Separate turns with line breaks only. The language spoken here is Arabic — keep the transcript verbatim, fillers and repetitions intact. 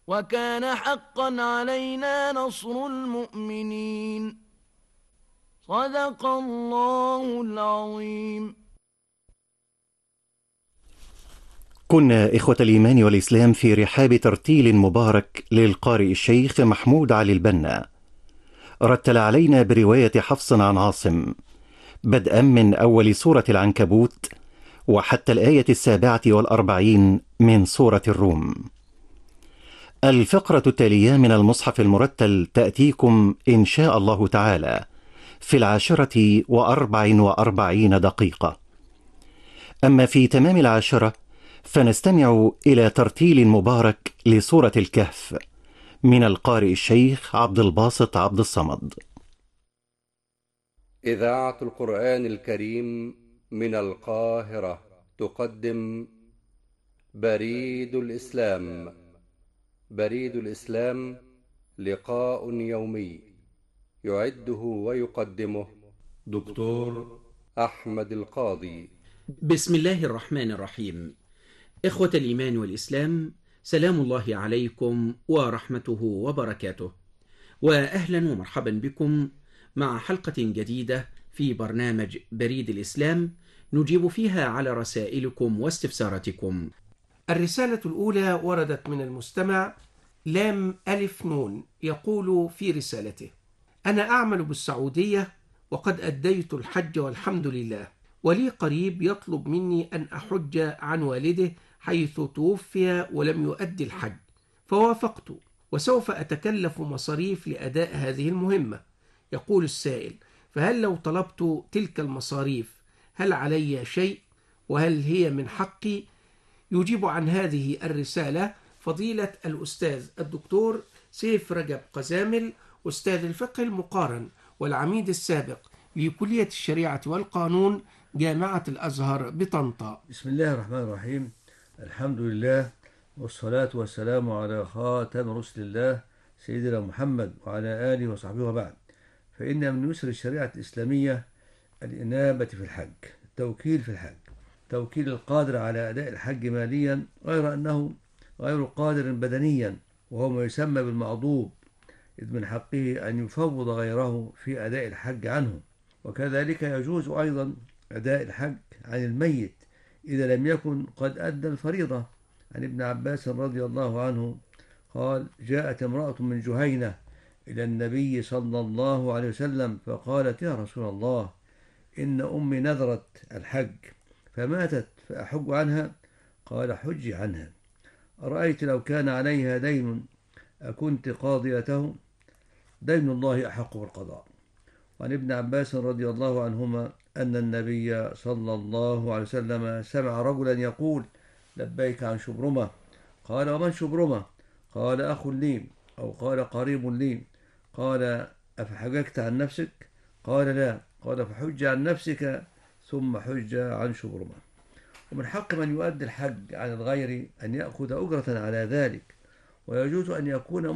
وكان حقا علينا نصر المؤمنين. صدق الله العظيم.
كنا إخوة الإيمان والإسلام في رحاب ترتيل مبارك للقارئ الشيخ محمود علي البنا. رتل علينا برواية حفص عن عاصم بدءا من أول سورة العنكبوت وحتى الآية السابعة والأربعين من سورة الروم. الفقرة التالية من المصحف المرتل تأتيكم إن شاء الله تعالى في العاشرة وأربع وأربعين دقيقة. أما في تمام العاشرة فنستمع إلى ترتيل مبارك لسورة الكهف من القارئ الشيخ عبد الباسط عبد الصمد.
إذاعة القرآن الكريم من القاهرة تقدم بريد الإسلام. بريد الإسلام لقاء يومي يعده ويقدمه دكتور أحمد القاضي.
بسم الله الرحمن الرحيم. إخوة الإيمان والإسلام، سلام الله عليكم ورحمته وبركاته، وأهلا ومرحبا بكم مع حلقة جديدة في برنامج بريد الإسلام نجيب فيها على رسائلكم واستفساراتكم.
الرسالة الأولى وردت من المستمع لام ألف نون، يقول في رسالته: أنا أعمل بالسعودية وقد أديت الحج والحمد لله، ولي قريب يطلب مني أن أحج عن والده حيث توفي ولم يؤدي الحج، فوافقت وسوف أتكلف مصاريف لأداء هذه المهمة. يقول السائل: فهل لو طلبت تلك المصاريف هل علي شيء؟ وهل هي من حقي؟ يجيب عن هذه الرسالة فضيلة الأستاذ الدكتور سيف رجب قزامل، أستاذ الفقه المقارن والعميد السابق لكلية الشريعة والقانون جامعة الأزهر بطنطا.
بسم الله الرحمن الرحيم. الحمد لله والصلاة والسلام على خاتم رسل الله سيدنا محمد وعلى آله وصحبه وبعد. فإن من يسر الشريعة الإسلامية الإنابة في الحج، التوكيل في الحج، توكيل القادر على أداء الحج ماليا غير أنه غير قادر بدنيا، وهو ما يسمى بالمعضوب، إذ من حقه أن يفوض غيره في أداء الحج عنه. وكذلك يجوز أيضا أداء الحج عن الميت إذا لم يكن قد أدى الفريضة. عن ابن عباس رضي الله عنه قال: جاءت امرأة من جهينة إلى النبي صلى الله عليه وسلم فقالت: يا رسول الله، إن أمي نذرت الحج فماتت فأحج عنها؟ قال: حج عنها. أرأيت لو كان عليها دين أكنت قاضيته؟ دين الله أحق بالقضاء. وعن ابن عباس رضي الله عنهما أن النبي صلى الله عليه وسلم سمع رجلا يقول: لبيك عن شبرمة. قال: ومن شبرمة؟ قال: أخ لي، أو قال: قريب لي. قال: أفحججت عن نفسك؟ قال: لا. قال: فحج عن نفسك ثم حج عن شبرمة. ومن حق من يؤدي الحج عن الغير أن يأخذ أجرة على ذلك، ويجوز أن يكون